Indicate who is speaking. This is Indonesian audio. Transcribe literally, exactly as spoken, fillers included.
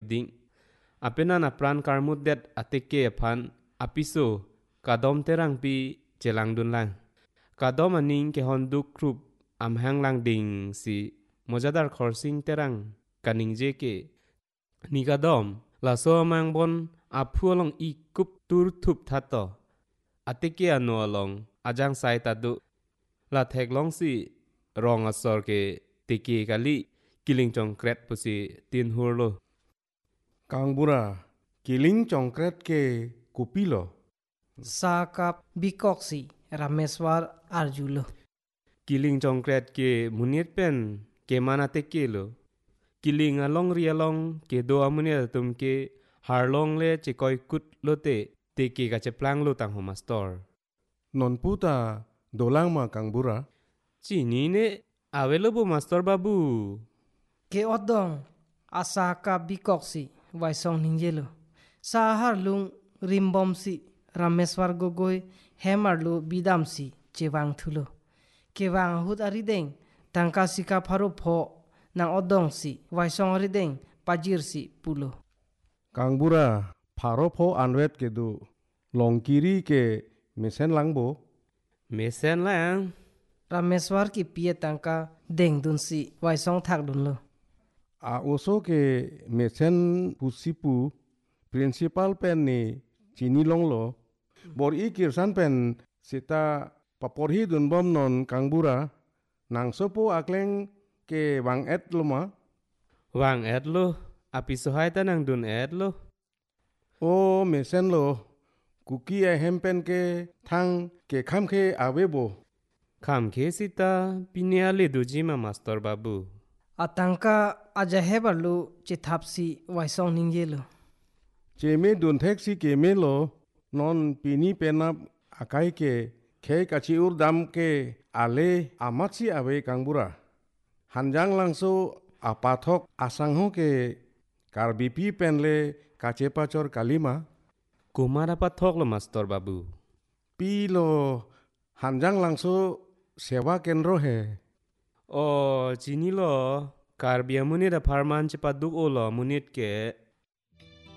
Speaker 1: ding. Apenan apran karmut det ateke aphan apiso kadom terang pi jelang dun lang. Kadom aning ke honduk krup am hang lang ding si mojadar khorsing terang kaning jeke. Ni kadom la so mang bon apuolong ikup tur thup thatto. Ateke anu along ajang sai tadu la thek long si rong asor ke teke kali kiling chong kret pusi tin hurlo.
Speaker 2: Kang Bura, kiling congkret ke kupilo.
Speaker 3: Sakap bikoksi Rameswar Arjulo.
Speaker 1: Kiling chong kret ke munit pen ke mana teke lo. Kiling along rialong ke do amunir tum ke harlong le chikoi kut lo te teke ka cheplang lo tang homastor.
Speaker 2: Non puta dolang ma Kang Bura.
Speaker 1: Chini ne awelo bo master babu.
Speaker 3: Ke odong asaka bikoksi waisong ningjelo. Sahar lung rimbomsi Rameswar gogoi hemarlu bidamsi chewang thulo. Kewang hut arideng tangka sika pharu pho nang odong si waisong arideng pajirsi pulo.
Speaker 2: Kang Bura, pharo pho anwet ke du longkiri ke mesen langbo.
Speaker 1: Mesen lang.
Speaker 3: Rameswar ki pie tangka deng dunsi waisong thak dunlo.
Speaker 2: A oso ke mesen pusipu principal pen ni chini longlo. Bor i kirsan pen sita paporhi dun bom non Kang Bura nang sopo akleng ke wang et loma.
Speaker 1: Wang et lo apiso hai tanang dun et lo.
Speaker 2: O mesen lo kuki e hempen ke thang ke kham ke awebo.
Speaker 1: Kham ke sita pineale dujima master babu.
Speaker 3: Atangka aja hebarlu chithapsi waisong ningjelo.
Speaker 2: Cheme dun thek si ke me lo non pini penap akai ke ke kachi ur dam ke ale amat si awe Kang Bura. Hanjang langso apathok asang ho ke karbipi penle kacepacor kalima.
Speaker 1: Kumara pathok lo master babu.
Speaker 2: Pi lo hanjang langso sewa kenro he.
Speaker 1: O chini lo karbia munit a farman cepaduk o lo munit ke